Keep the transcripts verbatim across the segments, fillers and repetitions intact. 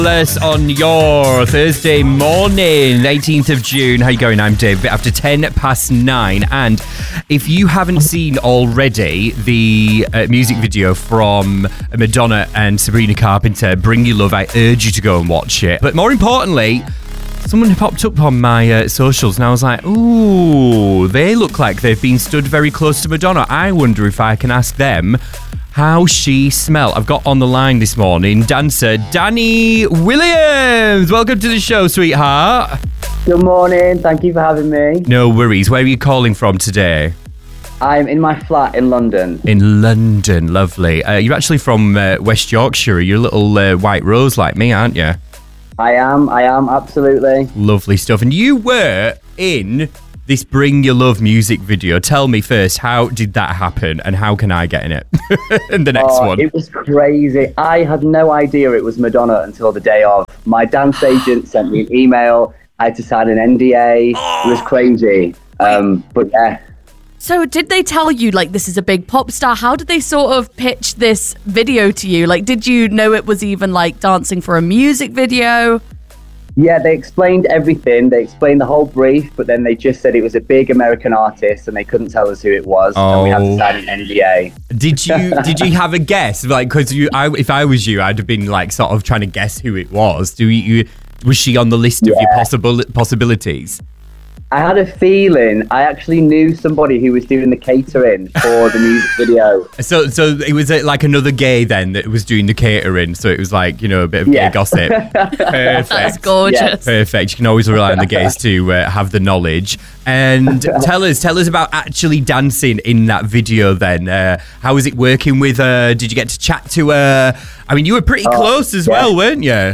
Us on your Thursday morning, eighteenth of June. How you going? I'm Dave. After ten past nine, and if you haven't seen already the uh, music video from Madonna and Sabrina Carpenter, Bring Your Love, I urge you to go and watch it. But more importantly, someone popped up on my uh, socials and I was like, ooh, they look like they've been stood very close to Madonna. I wonder if I can ask them how she smell. I've got on the line this morning dancer Danny Williams. Welcome to the show, sweetheart. Good morning. Thank you for having me. No worries. Where are you calling from today? I'm in my flat in London. In London. Lovely. Uh, you're actually from uh, West Yorkshire. You're a little uh, white rose like me, aren't you? I am. I am. Absolutely. Lovely stuff. And you were in this Bring Your Love music video. Tell me first, how did that happen and how can I get in it? And the next oh, one. It was crazy. I had no idea it was Madonna until the day of. My dance agent sent me an email. I had to sign an N D A. It was crazy. Um, but yeah. So did they tell you, like, this is a big pop star? How did they sort of pitch this video to you? Like, did you know it was even, like, dancing for a music video? Yeah, they explained everything. They explained the whole brief, but then they just said it was a big American artist and they couldn't tell us who it was. Oh. And we had to sign an N D A. Did you did you have a guess? Like, because you, I, if I was you, I'd have been like sort of trying to guess who it was. Do you? Was she on the list of Yeah. your possible possibilities? I had a feeling. I actually knew somebody who was doing the catering for the music video. So, so it was uh, like another gay then that was doing the catering. So it was like, you know, a bit of Yeah. gay gossip. Perfect. That's gorgeous. Yeah. Perfect. You can always rely on the gays to uh, have the knowledge. And tell us, tell us about actually dancing in that video. Then, uh, how was it working with her? Did you get to chat to her? I mean, you were pretty Oh, close as yeah. well, weren't you?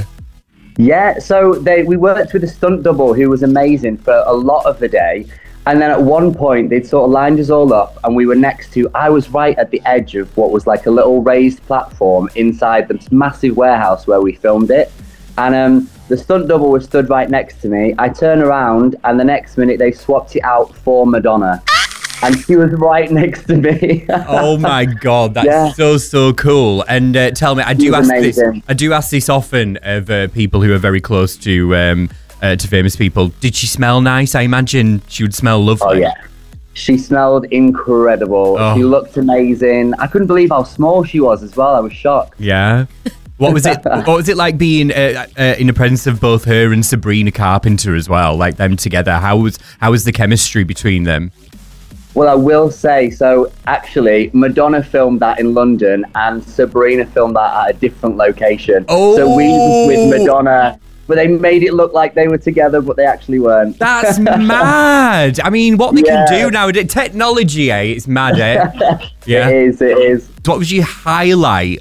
Yeah, so they we worked with a stunt double who was amazing for a lot of the day. And then at one point, they'd sort of lined us all up and we were next to, I was right at the edge of what was like a little raised platform inside this massive warehouse where we filmed it. And um, the stunt double was stood right next to me. I turn around and the next minute they swapped it out for Madonna. And she was right next to me. Oh my God, that's Yeah. so so cool! And uh, tell me, I do She's ask this. amazing. I do ask this often of uh, people who are very close to um, uh, to famous people. Did she smell nice? I imagine she would smell lovely. Oh yeah, she smelled incredible. Oh. She looked amazing. I couldn't believe how small she was as well. I was shocked. Yeah. What was it? What was it like being uh, uh, in the presence of both her and Sabrina Carpenter as well? Like them together. How was how was the chemistry between them? Well, I will say, so actually, Madonna filmed that in London and Sabrina filmed that at a different location. Oh. So we was with Madonna, but they made it look like they were together, but they actually weren't. That's mad. I mean, what they Yeah. can do now, technology, eh? It's mad, eh? Yeah. It is, it is. What was your highlight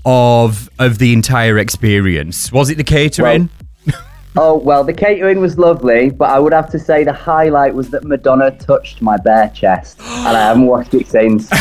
of of the entire experience? Was it the catering? Oh, well, the catering was lovely, but I would have to say the highlight was that Madonna touched my bare chest, and I haven't washed it since.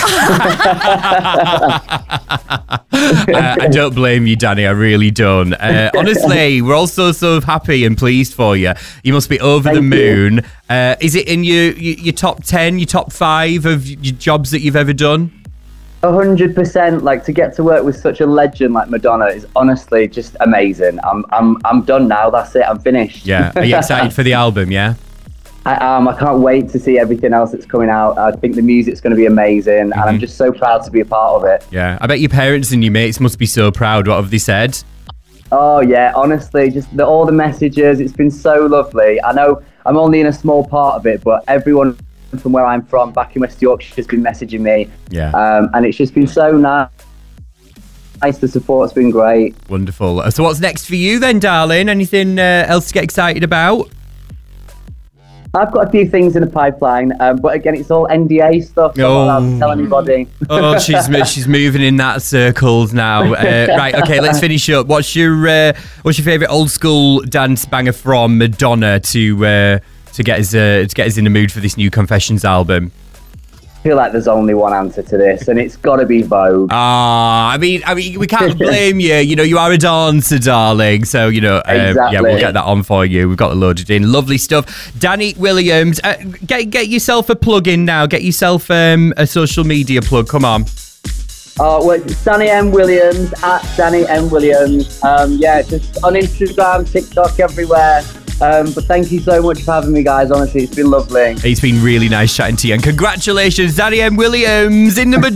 I, I don't blame you, Danny. I really don't. Uh, honestly, we're all so, so happy and pleased for you. You must be over Thank the you. moon. Uh, is it in your, your your top ten, your top five of your jobs that you've ever done? A hundred percent. Like, to get to work with such a legend like Madonna is honestly just amazing. I'm, I'm, I'm done now. That's it. I'm finished. Yeah. Are you excited for the album? Yeah. I am. I can't wait to see everything else that's coming out. I think the music's going to be amazing, and I'm just so proud to be a part of it. Yeah. I bet your parents and your mates must be so proud. What have they said? Oh yeah, honestly, just the, all the messages. It's been so lovely. I know I'm only in a small part of it, but everyone from where I'm from, back in West Yorkshire, has been messaging me. Yeah. Um, and it's just been so nice. Nice. The support's been great. Wonderful. So what's next for you then, darling? Anything uh, else to get excited about? I've got a few things in the pipeline, um, but again, it's all N D A stuff, so I'm not allowed to tell anybody. Oh, she's she's moving in that circles now. Uh, right, okay, let's finish up. What's your uh, what's your favourite old school dance banger from Madonna to uh, to get us uh, to get us in the mood for this new Confessions album? I feel like there's only one answer to this, and it's got to be Vogue. Ah, I mean, I mean, we can't blame you. You know, you are a dancer, darling. So, you know, um, Exactly. yeah, we'll get that on for you. We've got it loaded in. Lovely stuff. Danny Williams, uh, get get yourself a plug in now. Get yourself um, a social media plug. Come on. Oh, well, it's Danny M. Williams, at Danny M. Williams. Um, yeah, just on Instagram, TikTok, everywhere. Um, but thank you so much for having me, guys. Honestly, it's been lovely. It's been really nice chatting to you. And congratulations, Danny M. Williams in number